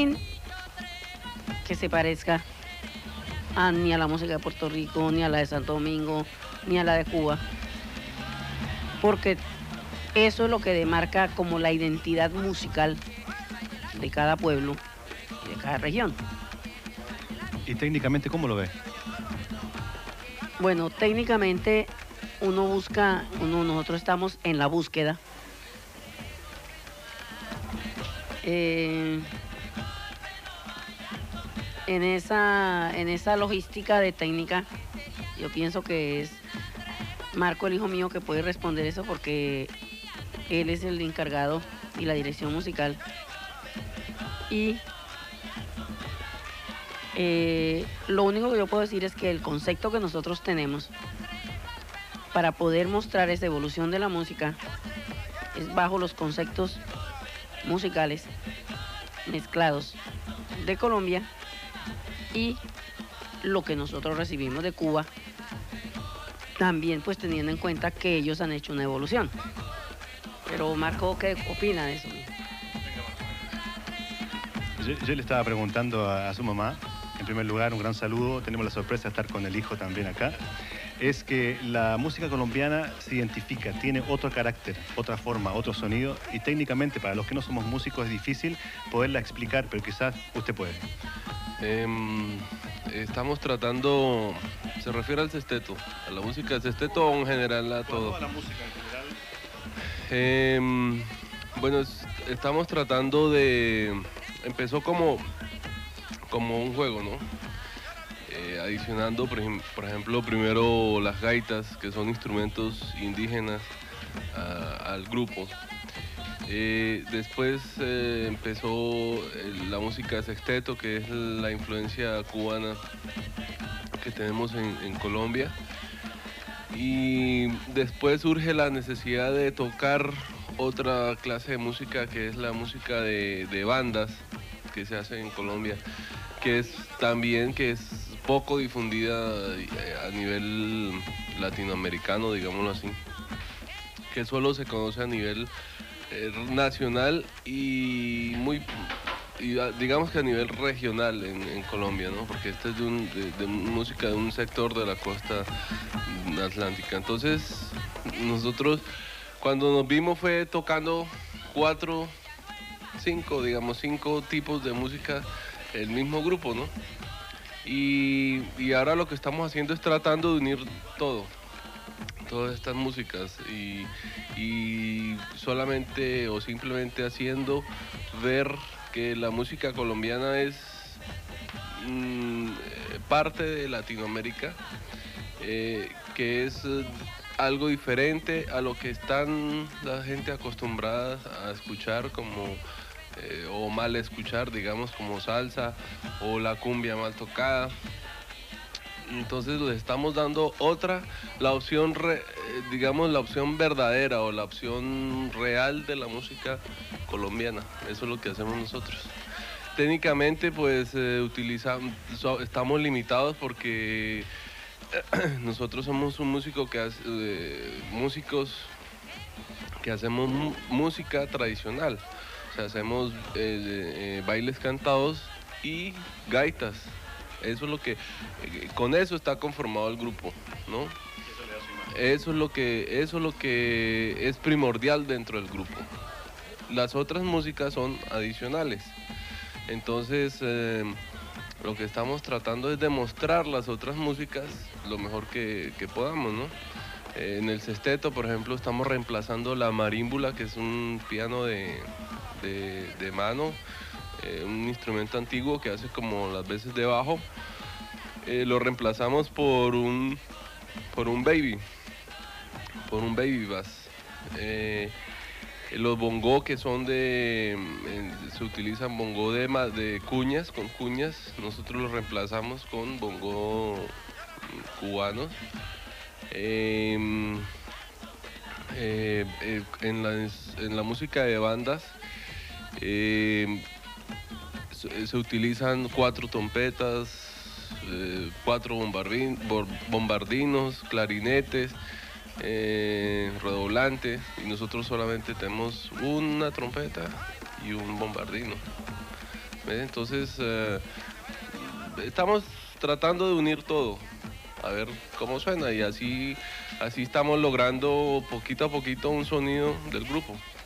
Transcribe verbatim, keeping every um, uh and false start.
que se parezca a, ni a la música de Puerto Rico, ni a la de Santo Domingo, ni a la de Cuba, porque eso es lo que demarca como la identidad musical de cada pueblo y de cada región. ¿Y técnicamente cómo lo ves? Bueno, técnicamente uno busca, uno, nosotros estamos en la búsqueda. Eh, en, esa, en esa logística de técnica, yo pienso que es Marco, el hijo mío, que puede responder eso porque él es el encargado y la dirección musical. Y eh, lo único que yo puedo decir es que el concepto que nosotros tenemos para poder mostrar esa evolución de la música es bajo los conceptos musicales mezclados de Colombia y lo que nosotros recibimos de Cuba, también pues teniendo en cuenta que ellos han hecho una evolución. Pero Marco, ¿qué opina de eso? Yo, yo le estaba preguntando a, a su mamá, en primer lugar, un gran saludo, tenemos la sorpresa de estar con el hijo también acá, es que la música colombiana se identifica, tiene otro carácter, otra forma, otro sonido, y técnicamente para los que no somos músicos es difícil poderla explicar, pero quizás usted puede. Eh, estamos tratando, se refiere al sesteto, a la música del sesteto o en general a todo. Toda la música en general. Eh, bueno, es, estamos tratando de, empezó como, como un juego, ¿no? Eh, adicionando, por, ejem por ejemplo, primero las gaitas, que son instrumentos indígenas, a, al grupo. Eh, después eh, empezó eh, la música de sexteto, que es la influencia cubana que tenemos en, en Colombia. Y después surge la necesidad de tocar otra clase de música, que es la música de, de bandas que se hace en Colombia, que es también que es poco difundida a nivel latinoamericano, digámoslo así, que solo se conoce a nivel eh, nacional y muy y digamos que a nivel regional en, en Colombia, ¿no? Porque esta es de, un, de, de música de un sector de la costa atlántica. Entonces nosotros cuando nos vimos fue tocando cuatro, cinco, digamos cinco tipos de música, el mismo grupo, ¿no? Y, y ahora lo que estamos haciendo es tratando de unir todo, todas estas músicas y, y solamente o simplemente haciendo ver que la música colombiana es mmm, parte de Latinoamérica, eh, que es eh, algo diferente a lo que están la gente acostumbrada a escuchar como Eh, o mal escuchar, digamos, como salsa o la cumbia mal tocada. Entonces le estamos dando otra, la opción, re, eh, digamos, la opción verdadera o la opción real de la música colombiana. Eso es lo que hacemos nosotros. Técnicamente, pues, eh, utilizamos, so, estamos limitados porque nosotros somos un músico que hace, eh, músicos que hacemos música tradicional. O sea, hacemos eh, eh, bailes cantados y gaitas. Eso es lo que, eh, con eso está conformado el grupo, ¿no? Eso es lo que, eso es lo que es primordial dentro del grupo. Las otras músicas son adicionales. Entonces, eh, lo que estamos tratando es demostrar las otras músicas lo mejor que, que podamos, ¿no? Eh, en el sesteto, por ejemplo, estamos reemplazando la marímbula, que es un piano de De, de mano, eh, un instrumento antiguo que hace como las veces de bajo, eh, lo reemplazamos por un por un baby, por un baby bass. Eh, los bongó que son de, eh, se utilizan bongó de, de cuñas, con cuñas, nosotros los reemplazamos con bongó cubanos. Eh, eh, eh, en, la, en la música de bandas, Eh, se, se utilizan cuatro trompetas, eh, cuatro bombardin, bombardinos, clarinetes, eh, redoblantes, y nosotros solamente tenemos una trompeta y un bombardino. ¿ves? Entonces, eh, estamos tratando de unir todo, a ver cómo suena, y así, así estamos logrando poquito a poquito un sonido del grupo.